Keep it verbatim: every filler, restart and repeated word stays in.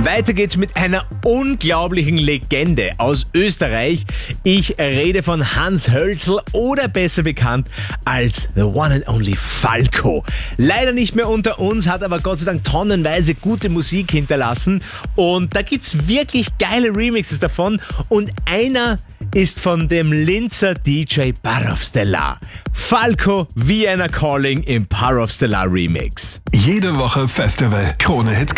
Weiter geht's mit einer unglaublichen Legende aus Österreich. Ich rede von Hans Hölzl oder besser bekannt als The One and Only Falco. Leider nicht mehr unter uns, hat aber Gott sei Dank tonnenweise gute Musik hinterlassen. Und da gibt's wirklich geile Remixes davon. Und einer ist von dem Linzer D J Parov Stellar. Falco, Vienna Calling im Parov Stellar Remix. Jede Woche Festival. Krone Hit